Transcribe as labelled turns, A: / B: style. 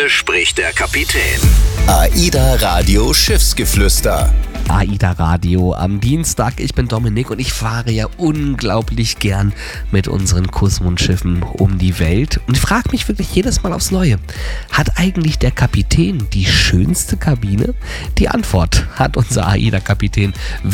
A: Hier spricht der Kapitän.
B: AIDA Radio Schiffsgeflüster.
C: AIDA Radio am Dienstag. Ich bin Dominik und ich fahre ja unglaublich gern mit unseren Kusmund-Schiffen um die Welt. Und ich frage mich wirklich jedes Mal aufs Neue, hat eigentlich der Kapitän die schönste Kabine? Die Antwort hat unser AIDA-Kapitän